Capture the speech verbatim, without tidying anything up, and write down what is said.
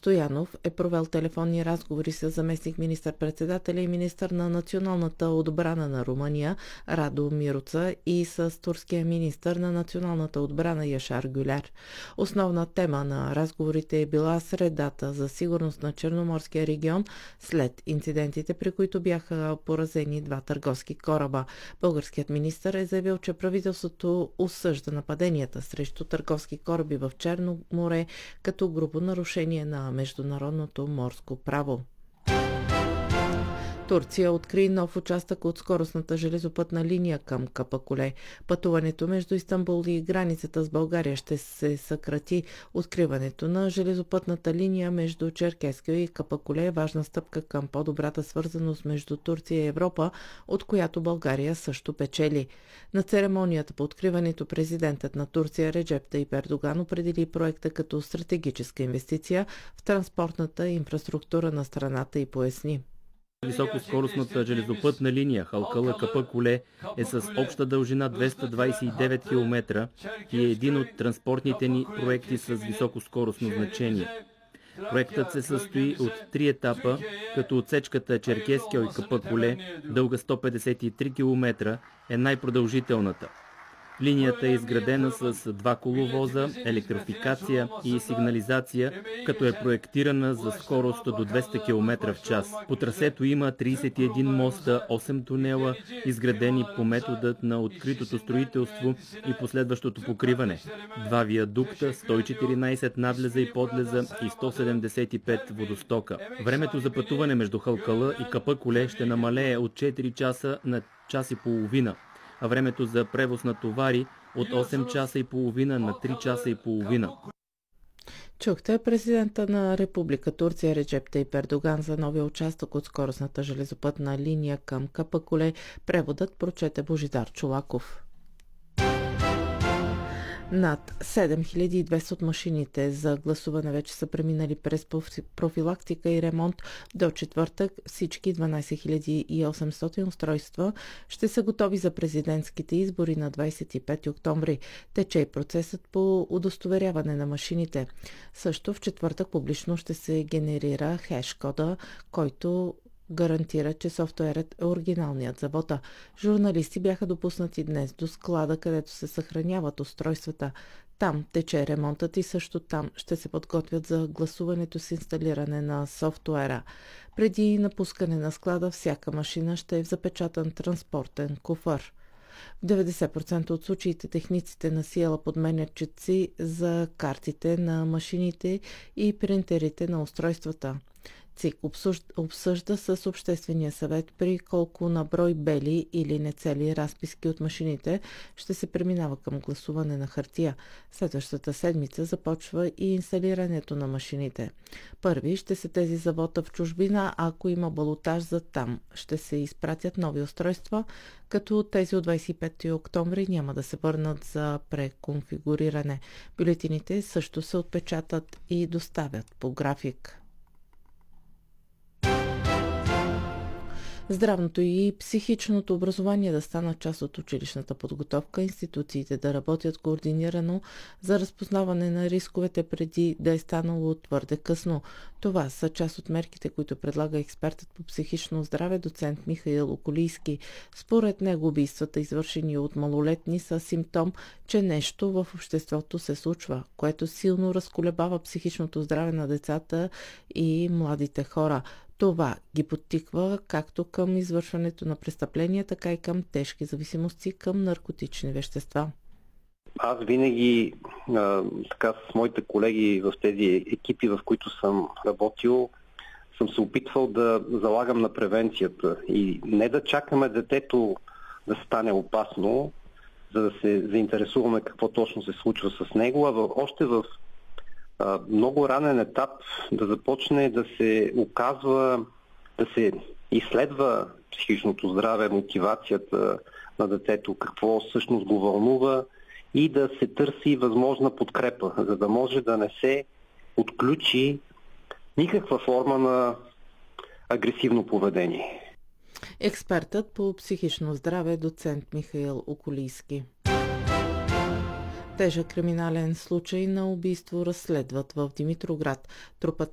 Стоянов е провел телефонни разговори с заместник министър-председателя и министър на националната отбрана на Румъния Радо Мироца и с турския министър на националната отбрана Яшар Гюлер. Основна тема на разговорите е била средата за сигурност на Черноморския регион след инцидентите, при които бяха поразени два търговски кораба. Българският министър е заявил, че правителството осъжда нападенията срещу търговски кораби в Черно море като грубо нарушение на международното морско право. Турция откри нов участък от скоростната железопътна линия към Капакуле. Пътуването между Истанбул и границата с България ще се съкрати. Откриването на железопътната линия между Черкескио и Капакуле е важна стъпка към по-добрата свързаност между Турция и Европа, от която България също печели. На церемонията по откриването президентът на Турция Реджеп Таип Ердоган определи проекта като стратегическа инвестиция в транспортната инфраструктура на страната и поясни. Високоскоростната железопътна линия Халкала-Капакуле е с обща дължина двеста двадесет и девет километра и е един от транспортните ни проекти с високоскоростно значение. Проектът се състои от три етапа, като отсечката Черкескио и Капакуле, дълга сто петдесет и три километра, е най-продължителната. Линията е изградена с два коловоза, електрификация и сигнализация, като е проектирана за скорост до двеста километра в час. По трасето има тридесет и един моста, осем тунела, изградени по методът на откритото строителство и последващото покриване. Два виадукта, сто и четиринадесет надлеза и подлеза и сто седемдесет и пет водостока. Времето за пътуване между Халкала и Капакуле ще намалее от четири часа на час и половина, а времето за превоз на товари от осем часа и половина на три часа и половина. Чухте президента на Република Турция Реджеп Таип Ердоган за новия участък от скоростната железопътна линия към Капакуле. Преводът прочете Божидар Чолаков. Над седем хиляди и двеста от машините за гласуване вече са преминали през профилактика и ремонт. До четвъртък всички дванадесет хиляди и осемстотин устройства ще са готови за президентските избори на двадесет и пети октомври. Тече и процесът по удостоверяване на машините. Също в четвъртък публично ще се генерира хеш-кода, който гарантира, че софтуерът е оригиналният за вота. Журналисти бяха допуснати днес до склада, където се съхраняват устройствата. Там тече ремонтът и също там ще се подготвят за гласуването с инсталиране на софтуера. Преди напускане на склада всяка машина ще е в запечатан транспортен куфър. В деветдесет процента от случаите техниците на Сиела подменят четци за картите на машините и принтерите на устройствата. ЦИК обсъжда с Обществения съвет при колко на брой бели или нецели разписки от машините ще се преминава към гласуване на хартия. Следващата седмица започва и инсталирането на машините. Първи ще са тези за вота в чужбина, ако има балотаж за там. Ще се изпратят нови устройства, като тези от двадесет и пети октомври няма да се върнат за преконфигуриране. Бюлетините също се отпечатат и доставят по график. Здравното и психичното образование да станат част от училищната подготовка, институциите да работят координирано за разпознаване на рисковете преди да е станало твърде късно. Това са част от мерките, които предлага експертът по психично здраве доцент Михаил Околийски. Според него убийствата, извършени от малолетни, са симптом, че нещо в обществото се случва, което силно разколебава психичното здраве на децата и младите хора. Това ги подтиква както към извършването на престъпления, така и към тежки зависимости към наркотични вещества. Аз винаги а, така с моите колеги в тези екипи, в които съм работил, съм се опитвал да залагам на превенцията и не да чакаме детето да стане опасно, за да се заинтересуваме какво точно се случва с него, а в, още в а, много ранен етап да започне да се оказва, да се изследва психичното здраве, мотивацията на детето, какво всъщност го вълнува и да се търси възможна подкрепа, за да може да не се отключи никаква форма на агресивно поведение. Експертът по психично здраве доцент Михаил Околийски. Тежък криминален случай на убийство разследват в Димитроград. Трупът